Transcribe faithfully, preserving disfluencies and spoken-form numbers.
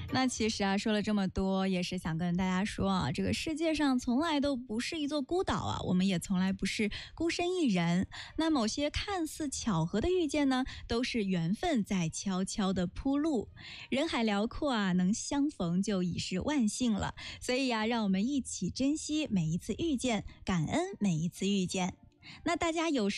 那其实啊，说了这么多，也是想跟大家说啊，这个世界上从来都不是一座孤岛啊，我们也从来不是孤身一人。那某些看似巧合的遇见呢，都是缘分在悄悄的铺路。人海辽阔啊，能相逢就已是万幸了。所以呀、啊，让我们一起珍惜每一次遇见，感恩每一次遇见。那大家有